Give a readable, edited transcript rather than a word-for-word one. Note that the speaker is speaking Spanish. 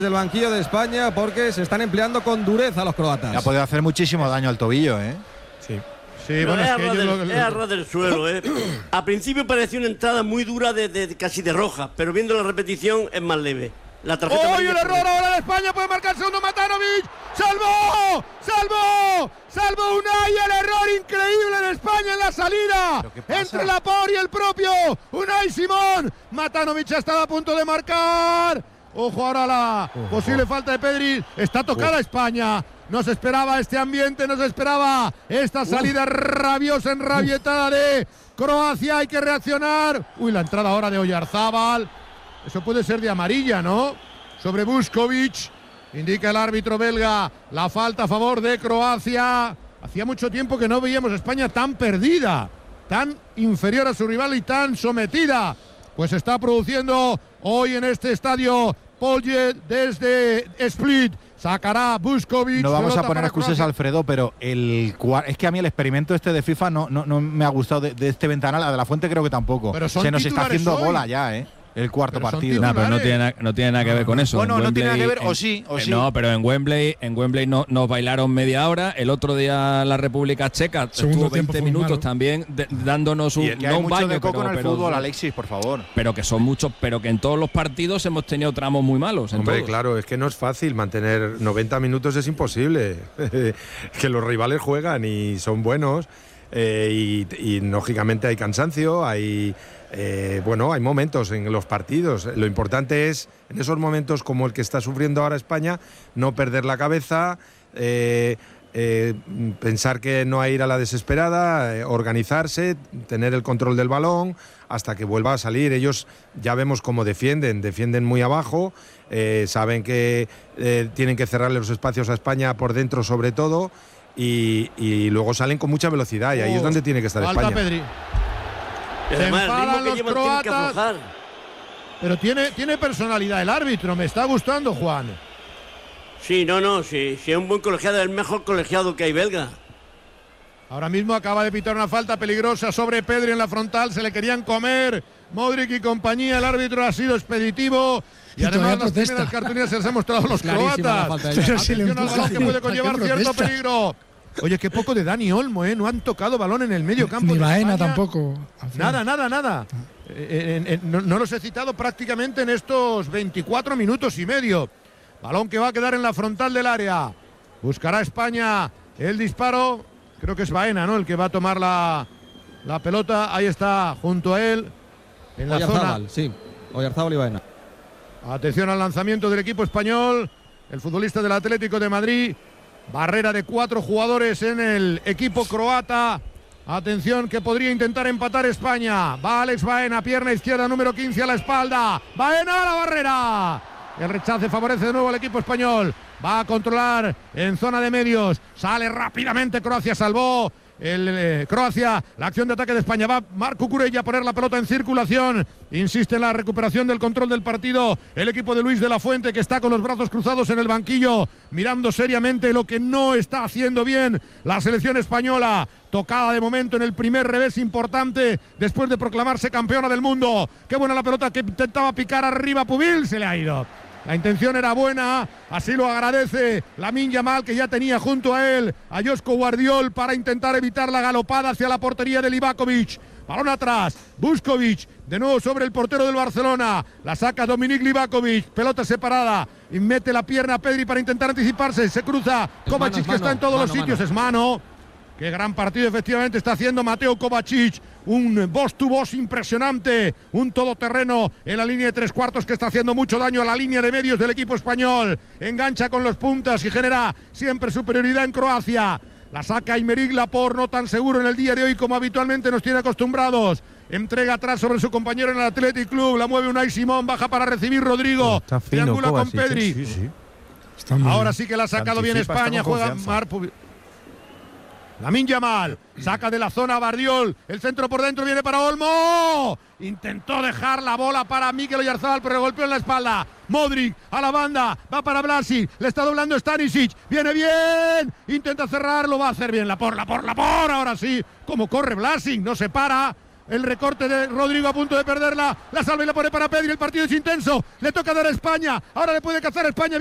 del banquillo de España porque se están empleando con dureza los croatas. Ha podido hacer muchísimo daño al tobillo, ¿eh? Sí. Sí, bueno, es a ras del suelo, ¿eh? A principio parecía una entrada muy dura, casi de roja, pero viendo la repetición es más leve. La tarjeta. ¡Oh, el error ahora de España! Puede marcar segundo Matanovic. ¡Salvó! ¡Salvó! ¡Salvó Unai! El error increíble en España en la salida. Entre Laporte y el propio Unai Simón. Matanovic estaba a punto de marcar. Ojo ahora a la posible falta de Pedri. Está tocada España. No se esperaba este ambiente, no se esperaba esta salida rabiosa, enrabietada de Croacia. Hay que reaccionar. Uy, la entrada ahora de Oyarzábal. Eso puede ser de amarilla, ¿no? Sobre Vuskovic. Indica el árbitro belga la falta a favor de Croacia. Hacía mucho tiempo que no veíamos a España tan perdida, tan inferior a su rival y tan sometida. Pues se está produciendo hoy en este estadio Polje desde Split. Sacará Vuskovic. No vamos a poner excusas, Alfredo, pero es que a mí el experimento este de FIFA no me ha gustado de este ventanal. La de la Fuente creo que tampoco. Se nos está haciendo hoy. bola ya, ¿eh? El cuarto partido. Nah, pero no tiene nada que ver con eso. Bueno, Wembley, no tiene nada que ver, o sí. No, pero en Wembley nos bailaron media hora. El otro día la República Checa estuvo 20 minutos también dándonos un no un baño de coco en el fútbol, Alexis, por favor. Pero que son muchos, pero que en todos los partidos hemos tenido tramos muy malos. Hombre, claro, es que no es fácil mantener 90 minutos, es imposible. Que los rivales juegan y son buenos y lógicamente hay cansancio, hay momentos en los partidos. Lo importante es, en esos momentos como el que está sufriendo ahora España, no perder la cabeza, pensar que no hay ir a la desesperada, organizarse, tener el control del balón hasta que vuelva a salir. Ellos ya vemos cómo defienden muy abajo, saben que tienen que cerrarle los espacios a España por dentro sobre todo, y luego salen con mucha velocidad, y ahí es donde tiene que estar España. Pedri. Se enfadan los croatas, pero tiene personalidad el árbitro, me está gustando, Juan. Sí, sí, es un buen colegiado, es el mejor colegiado que hay belga. Ahora mismo acaba de pitar una falta peligrosa sobre Pedri en la frontal, se le querían comer Modric y compañía, el árbitro ha sido expeditivo y además las primeras cartulinas se les han mostrado los croatas. Atención al balón que puede conllevar cierto peligro. Oye, qué poco de Dani Olmo, ¿eh? No han tocado balón en el medio campo. Ni Baena tampoco. Nada. No los he citado prácticamente en estos 24 minutos y medio. Balón que va a quedar en la frontal del área. Buscará España el disparo. Creo que es Baena, ¿no? El que va a tomar la pelota. Ahí está, junto a él. En la Oyarzábal, zona. sí. Oyarzábal y Baena. Atención al lanzamiento del equipo español. El futbolista del Atlético de Madrid. Barrera de 4 jugadores en el equipo croata. Atención que podría intentar empatar España. Va Alex Baena, pierna izquierda número 15 a la espalda. Baena a la barrera. El rechace favorece de nuevo al equipo español. Va a controlar en zona de medios. Sale rápidamente Croacia, salvó Croacia, la acción de ataque de España. Va Marco Cucurella a poner la pelota en circulación. Insiste en la recuperación del control del partido el equipo de Luis de la Fuente, que está con los brazos cruzados en el banquillo, mirando seriamente lo que no está haciendo bien la selección española. Tocada de momento en el primer revés importante después de proclamarse campeona del mundo. Qué buena la pelota que intentaba picar arriba Pubil, se le ha ido. La intención era buena, así lo agradece Lamine Yamal, que ya tenía junto a él a Joško Guardiol para intentar evitar la galopada hacia la portería de Livakovic. Balón atrás, Vuskovic, de nuevo sobre el portero del Barcelona. La saca Dominik Livakovic, pelota separada y mete la pierna a Pedri para intentar anticiparse. Se cruza Kovacic, que está en todos los sitios, es mano. Qué gran partido efectivamente está haciendo Mateo Kovacic. Un boss to boss impresionante. Un todoterreno en la línea de 3/4 que está haciendo mucho daño a la línea de medios del equipo español. Engancha con los puntas y genera siempre superioridad en Croacia. La saca Aymeric Laporte, no tan seguro en el día de hoy como habitualmente nos tiene acostumbrados. Entrega atrás sobre su compañero en el Athletic Club. La mueve Unai Simón, baja para recibir Rodrigo. Triangula con Pedri. Ahora sí que la ha sacado bien España. Juega Lamine Yamal, saca de la zona Guardiol, el centro por dentro viene para Olmo, intentó dejar la bola para Mikel Oyarzabal, pero golpeó en la espalda. Modric a la banda, va para Vlasic, le está doblando Stanisic, viene bien, intenta cerrar, lo va a hacer bien Laporte, ahora sí, como corre Vlasic, no se para, El recorte de Rodrigo a punto de perderla. La salva y la pone para Pedri. El partido es intenso. Le toca dar a España. Ahora le puede cazar a España.